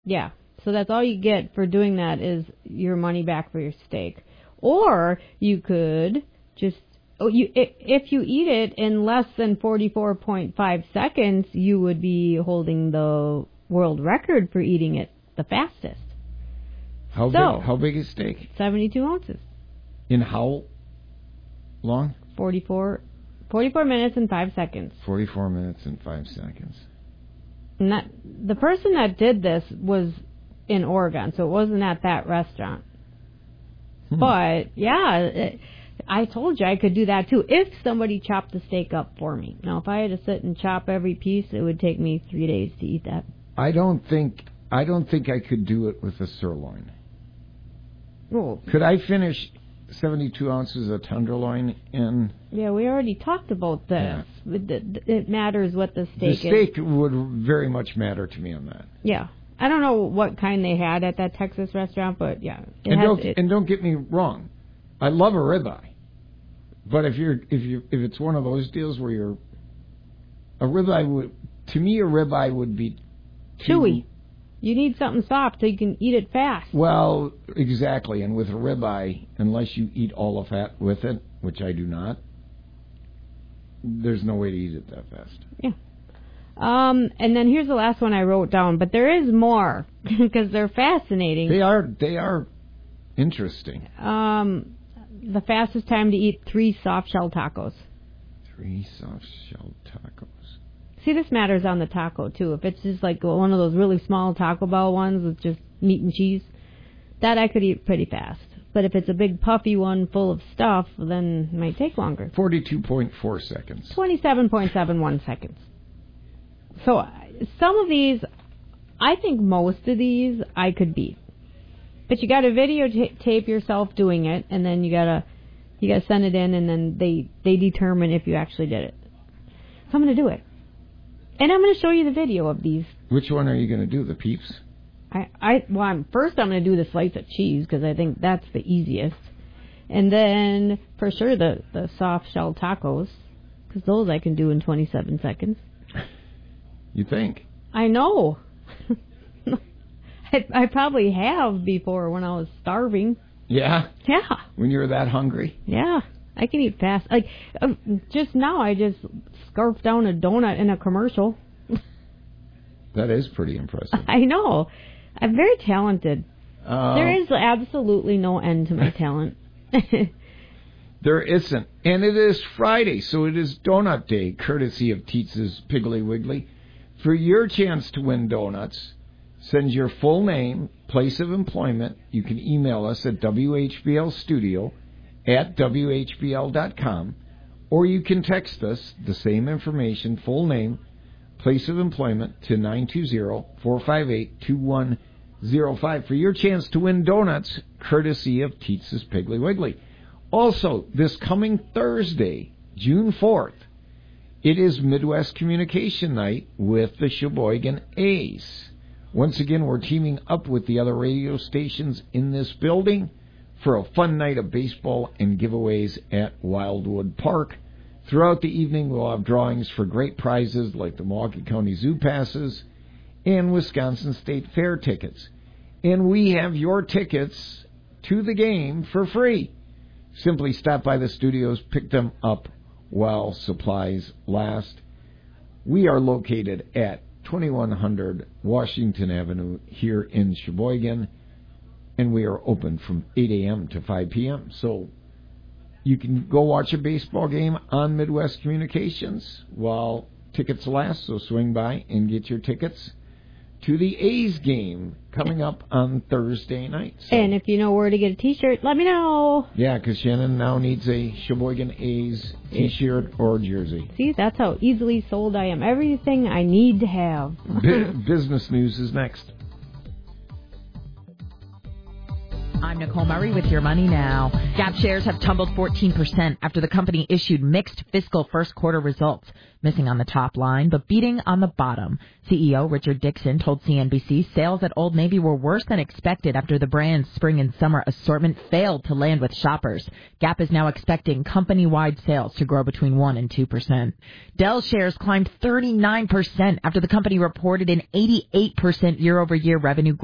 Yeah. So that's all you get for doing that is your money back for your steak. Or you could just, if you eat it in less than 44.5 seconds, you would be holding the world record for eating it the fastest. How big is steak? 72 ounces. In how long? 44 minutes and 5 seconds. 44 minutes and 5 seconds. And the person that did this was in Oregon, so it wasn't at that restaurant. But, yeah, I told you I could do that, too, if somebody chopped the steak up for me. Now, if I had to sit and chop every piece, it would take me 3 days to eat that. I don't think I could do it with a sirloin. Oh. Could I finish 72 ounces of tenderloin in? Yeah, we already talked about this. Yeah. It matters what the steak is. The steak would very much matter to me on that. Yeah. I don't know what kind they had at that Texas restaurant, but yeah. And don't get me wrong, I love a ribeye, but if it's one of those deals where a ribeye would be chewy. You need something soft so you can eat it fast. Well, exactly, and with a ribeye, unless you eat all the fat with it, which I do not, there's no way to eat it that fast. Yeah. And then here's the last one I wrote down, but there is more because they're fascinating. They are interesting. The fastest time to eat 3 soft shell tacos. 3 soft shell tacos. See, this matters on the taco too. If it's just like one of those really small Taco Bell ones with just meat and cheese, that I could eat pretty fast. But if it's a big puffy one full of stuff, then it might take longer. 42.4 seconds. 27.71 seconds. So some of these, I think most of these I could beat. But you got to videotape yourself doing it, and then you got to send it in, and then they determine if you actually did it. So I'm going to do it. And I'm going to show you the video of these. Which one are you going to do, the Peeps? First I'm going to do the slice of cheese because I think that's the easiest. And then for sure the soft shell tacos because those I can do in 27 seconds. You think? I know. I probably have before when I was starving. Yeah? Yeah. When you were that hungry? Yeah. I can eat fast. Like, just now I just scarfed down a donut in a commercial. That is pretty impressive. I know. I'm very talented. There is absolutely no end to my talent. There isn't. And it is Friday, so it is Donut Day, courtesy of Tietz's Piggly Wiggly. For your chance to win donuts, send your full name, place of employment. You can email us at whblstudio@whbl.com, or you can text us the same information, full name, place of employment, to 920-458-2105 for your chance to win donuts, courtesy of Tietz's Piggly Wiggly. Also, this coming Thursday, June 4th, it is Midwest Communication Night with the Sheboygan A's. Once again, we're teaming up with the other radio stations in this building for a fun night of baseball and giveaways at Wildwood Park. Throughout the evening, we'll have drawings for great prizes like the Milwaukee County Zoo passes and Wisconsin State Fair tickets. And we have your tickets to the game for free. Simply stop by the studios, pick them up while supplies last. We are located at 2100 Washington Avenue here in Sheboygan, and we are open from 8 a.m. to 5 p.m. So you can go watch a baseball game on Midwest Communications while tickets last, so swing by and get your tickets to the A's game coming up on Thursday night. So, and if you know where to get a T-shirt, let me know. Yeah, because Shannon now needs a Sheboygan A's T-shirt or jersey. See, that's how easily sold I am. Everything I need to have. Business news is next. I'm Nicole Murray with Your Money Now. Gap shares have tumbled 14% after the company issued mixed fiscal first quarter results, missing on the top line but beating on the bottom. CEO Richard Dixon told CNBC sales at Old Navy were worse than expected after the brand's spring and summer assortment failed to land with shoppers. Gap is now expecting company-wide sales to grow between 1% and 2%. Dell shares climbed 39% after the company reported an 88% year-over-year revenue growth